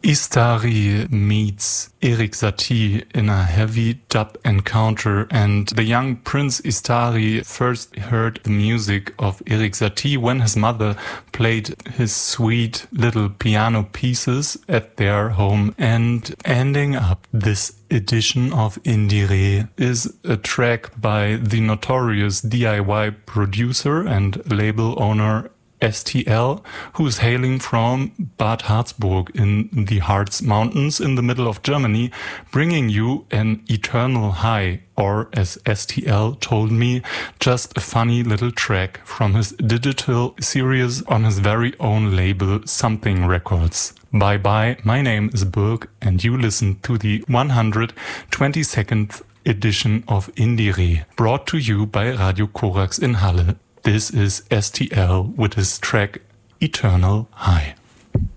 Istari meets Erik Satie in a heavy dub encounter, and the young Prince Istari first heard the music of Erik Satie when his mother played his sweet little piano pieces at their home. And ending up this edition of Indiere is a track by the notorious DIY producer and label owner STL, who is hailing from Bad Harzburg in the Harz Mountains in the middle of Germany, bringing you an eternal high, or as STL told me, just a funny little track from his digital series on his very own label Something Records. Bye bye, my name is Birk and you listen to the 122nd edition of Indiere, brought to you by Radio Korax in Halle. This is STL with his track Eternal High.